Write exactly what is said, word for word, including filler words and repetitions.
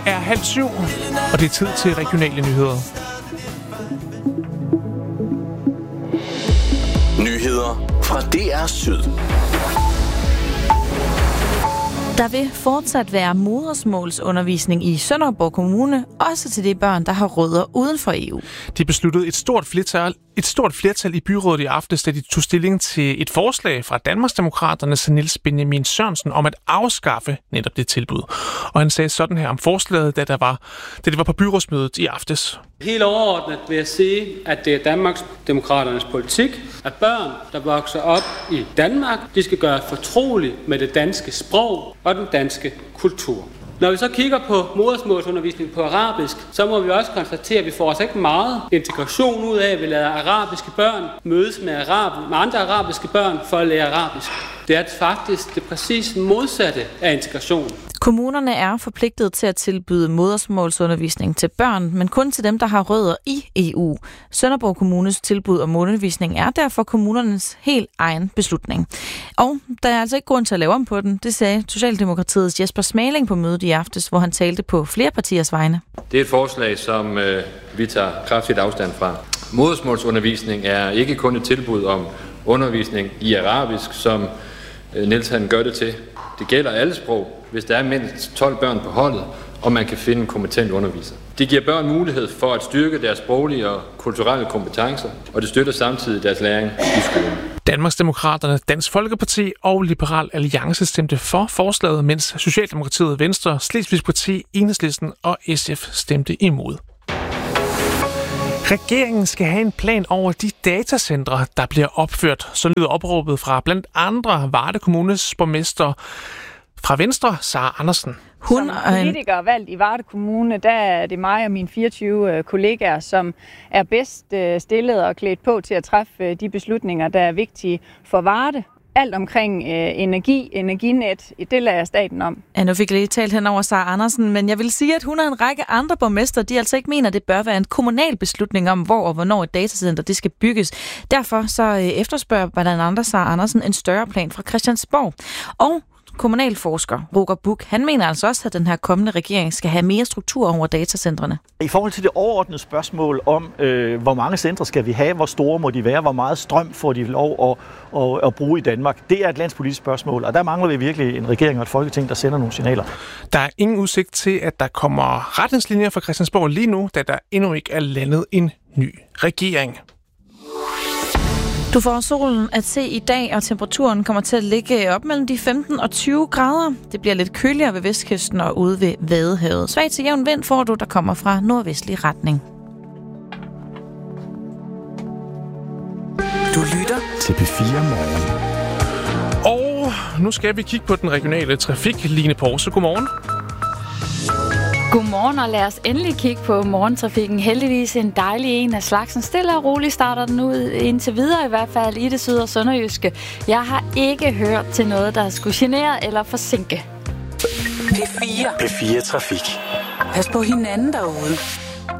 er halv syv, og det er tid til regionale nyheder. Nyheder fra D R Syd. Der vil fortsat være modersmålsundervisning i Sønderborg Kommune, også til de børn, der har rødder uden for E U. De besluttede et stort flertal, et stort flertal i byrådet i aftes, da de tog stilling til et forslag fra Danmarksdemokraternes Niels Benjamin Sørensen om at afskaffe netop det tilbud. Og han sagde sådan her om forslaget, da, der var, da det var på byrådsmødet i aftes. Helt overordnet vil jeg sige, at det er Danmarksdemokraternes politik, at børn, der vokser op i Danmark, de skal gøre fortroligt med det danske sprog og den danske kultur. Når vi så kigger på modersmålsundervisning på arabisk, så må vi også konstatere, at vi får altså ikke meget integration ud af, at vi lader arabiske børn mødes med, arab- med andre arabiske børn for at lære arabisk. Det er faktisk det præcis modsatte af integration. Kommunerne er forpligtet til at tilbyde modersmålsundervisning til børn, men kun til dem, der har rødder i E U. Sønderborg Kommunes tilbud om undervisning er derfor kommunernes helt egen beslutning. Og der er altså ikke grund til at lave om på den, det sagde Socialdemokratiets Jesper Smaling på mødet i aftes, hvor han talte på flere partiers vegne. Det er et forslag, som øh, vi tager kraftigt afstand fra. Modersmålsundervisning er ikke kun et tilbud om undervisning i arabisk, som øh, Niels han gør det til. Det gælder alle sprog, hvis der er mindst tolv børn på holdet, og man kan finde en kompetent underviser. Det giver børn mulighed for at styrke deres sproglige og kulturelle kompetencer, og det støtter samtidig deres læring i skolen. Danmarksdemokraterne, Dansk Folkeparti og Liberal Alliance stemte for forslaget, mens Socialdemokratiet, Venstre, Slesvigs Parti, Enhedslisten og S F stemte imod. Regeringen skal have en plan over de datacentre, der bliver opført. Så lyder opråbet fra blandt andre Varde Kommunes borgmester fra Venstre, Sara Andersen. Hun som politiker valgt i Varde Kommune, der er det mig og mine fireogtyve kollegaer, som er bedst stillet og klædt på til at træffe de beslutninger, der er vigtige for Varde. Alt omkring øh, energi, energinet, det lader jeg staten om. Ja, nu fik jeg lige talt hen over Sara Andersen, men jeg vil sige, at hun og en række andre borgmester, de altså ikke mener, at det bør være en kommunal beslutning om, hvor og hvornår et datacenter det skal bygges. Derfor så øh, efterspørger blandt andre Sara Andersen en større plan fra Christiansborg. Og kommunalforsker Roger Buch, han mener altså også, at den her kommende regering skal have mere struktur over datacentrene. I forhold til det overordnede spørgsmål om, øh, hvor mange centre skal vi have, hvor store må de være, hvor meget strøm får de lov at, at, at bruge i Danmark, det er et landspolitisk spørgsmål, og der mangler vi virkelig en regering og et folketing, der sender nogle signaler. Der er ingen udsigt til, at der kommer retningslinjer fra Christiansborg lige nu, da der endnu ikke er landet en ny regering. Du får solen at se i dag, og temperaturen kommer til at ligge op mellem de femten og tyve grader. Det bliver lidt køligere ved vestkysten og ude ved Vadehavet. Svag til jævn vind får du, der kommer fra nordvestlig retning. Du lytter til P fire Morgen. Og nu skal vi kigge på den regionale trafik. Line Porse, godmorgen. Godmorgen, og lad os endelig kigge på morgentrafikken. Heldigvis en dejlig en af slagsen. Stille og roligt starter den ud indtil videre, i hvert fald i det syd- og sønderjyske. Jeg har ikke hørt til noget, der skulle genere eller forsinke. P fire. P fire Trafik. Pas på hinanden derude.